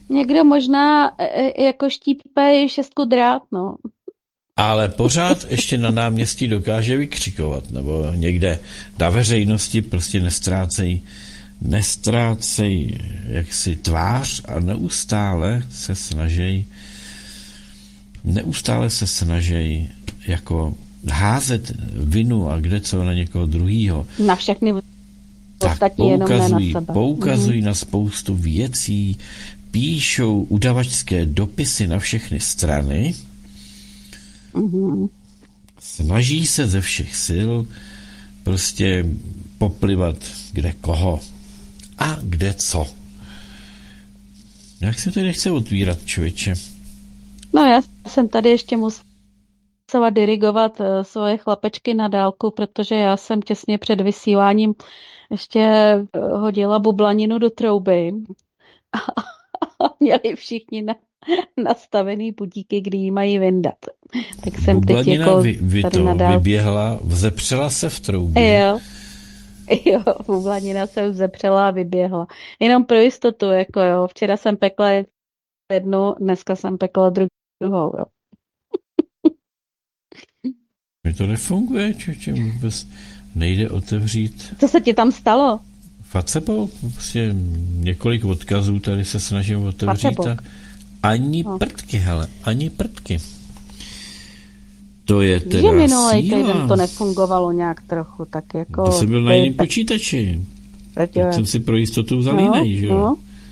Někdo možná jako štípe šestku drát, no. Ale pořád ještě na náměstí dokáže vykřikovat, nebo někde na veřejnosti prostě nestrácej jaksi tvář a neustále se snaží jako házet vinu a kde co na někoho druhýho. Na všechny Tak ostatní, jenom ne na sebe. poukazují na spoustu věcí, píšou udavačské dopisy na všechny strany, snaží se ze všech sil prostě poplivat kde koho a kde co. Jak se to nechce otvírat, člověče? No já jsem tady ještě musela dirigovat svoje chlapečky na dálku, protože já jsem těsně před vysíláním ještě hodila bublaninu do trouby a měli všichni nastavený budíky, kdy ji mají vyndat. Tak jsem teď Bublanina jako tady na dálku. vyběhla, vzepřela se v troubě. Jo, bublanina se vzepřela a vyběhla. Jenom pro jistotu, jako jo. Včera jsem pekla jednu, dneska jsem pekla druhou, jo. Mi to nefunguje, člověče, vůbec nejde otevřít. Co se ti tam stalo? Facebo, prostě několik odkazů tady se snažím otevřít a ani prdky, hele, ani prdky. To je teda Že minulej síla. týden to nefungovalo nějak trochu, tak jako... To jsem byl na jiném počítači. Tak jsem si pro jistotu vzal jiný, že jo?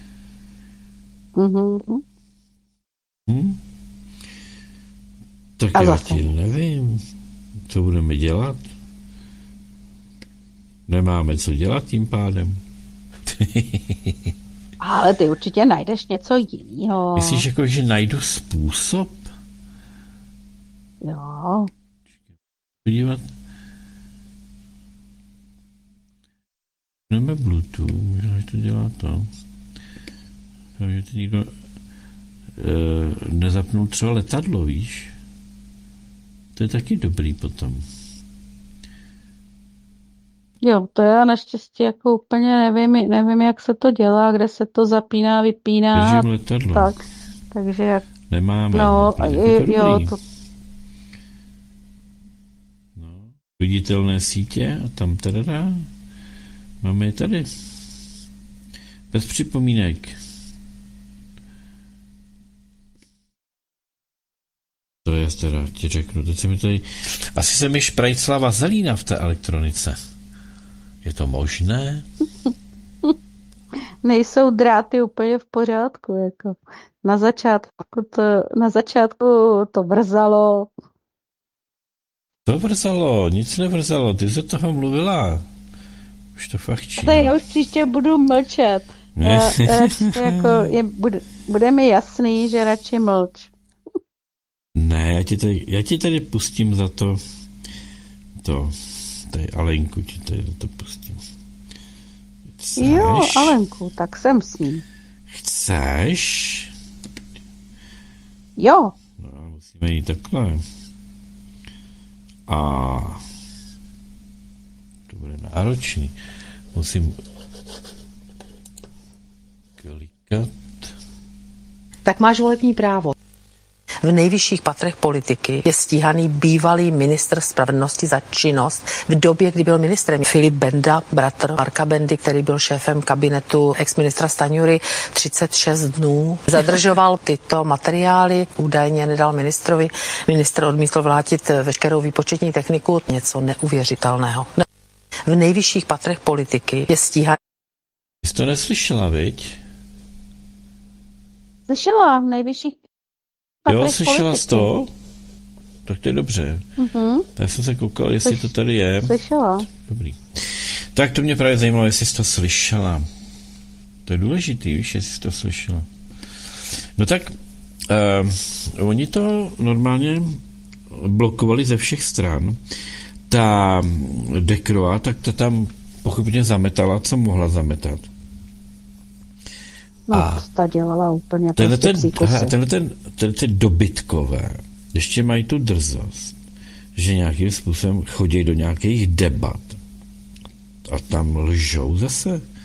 Tak A já zase. ti nevím, co budeme dělat. Nemáme co dělat tím pádem. Ale ty určitě najdeš něco jiného. Myslíš jako, že najdu způsob? Jo. Podívat. Jdeme Bluetooth, možná, že to dělá to. Takže teď nikdo nezapnul třeba letadlo, víš? To je taky dobrý potom. Jo, to já naštěstí jako úplně nevím, jak se to dělá, kde se to zapíná, vypíná. Držím letadlo. Tak, takže jak... Nemáme. No, jo, to... No, viditelné sítě a tam teda máme je tady. Bez připomínek. To je teda, ti řeknu, teď se mi tady... Asi se mi šprajcla vazelína v té elektronice. Je to možné? Nejsou dráty úplně v pořádku, jako na začátku to vrzalo. To vrzalo, nic nevrzalo, ty se toho mluvila. Už to fachčí. Já už příště budu mlčet. Bude mi jasný, že radši mlč. Ne, já ti tady pustím za to, tady Alenku ti tady za to pustím. Chceš? Jo, Alenku, tak jsem s ní. Chceš? Jo. No, musíme jít takhle. A to bude náročný. Musím klikat. Tak máš volební právo. V nejvyšších patrech politiky je stíhaný bývalý ministr spravedlnosti za činnost v době, kdy byl ministrem. Filip Benda, bratr Marka Bendy, který byl šéfem kabinetu exministra Stanjury, 36 dnů zadržoval tyto materiály, údajně nedal ministrovi. Ministr odmítl vrátit veškerou výpočetní techniku, něco neuvěřitelného. V nejvyšších patrech politiky je stíhaný. Jsi to neslyšela, viď? Slyšela v nejvyšších Jo, slyšela jsi to? Tak to je dobře. Tak jsem se koukal, jestli to tady je. Slyšela. Dobrý. Tak to mě právě zajímalo, jestli jsi to slyšela. To je důležitý, víš, jestli jsi to slyšela. No tak, oni to normálně blokovali ze všech stran. Ta Dekroa, tak to tam pochopně zametala, co mohla zametat. No, ta dělala úplně tenhle ten dobytkové ještě mají tu drzost, že nějakým způsobem chodí do nějakých debat a tam lžou zase.